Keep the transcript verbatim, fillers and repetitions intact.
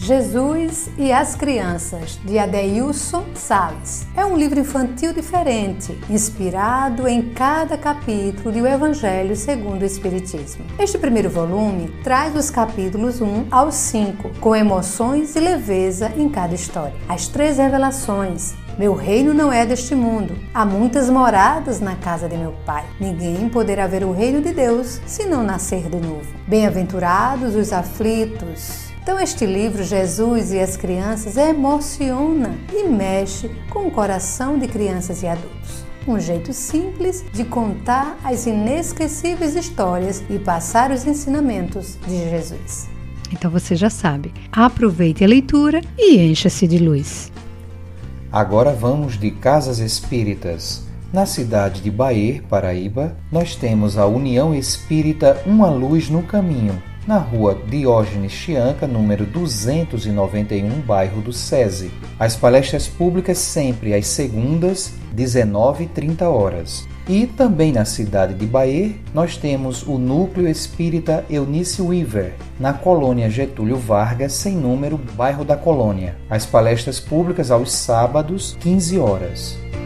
Jesus e as Crianças, de Adeilson Sales. É um livro infantil diferente, inspirado em cada capítulo de O Evangelho segundo o Espiritismo. Este primeiro volume traz os capítulos um aos cinco, com emoções e leveza em cada história. As três revelações. Meu reino não é deste mundo. Há muitas moradas na casa de meu Pai. Ninguém poderá ver o reino de Deus se não nascer de novo. Bem-aventurados os aflitos. Então este livro, Jesus e as Crianças, emociona e mexe com o coração de crianças e adultos. Um jeito simples de contar as inesquecíveis histórias e passar os ensinamentos de Jesus. Então você já sabe, aproveite a leitura e encha-se de luz. Agora vamos de Casas Espíritas. Na cidade de Bahia, Paraíba, nós temos a União Espírita Uma Luz no Caminho, na rua Diógenes Chianca, número duzentos e noventa e um, bairro do SESI. As palestras públicas sempre às segundas, dezenove e trinta horas. E também na cidade de Bahia, nós temos o Núcleo Espírita Eunice Weaver, na colônia Getúlio Vargas, sem número, bairro da Colônia. As palestras públicas aos sábados, quinze horas.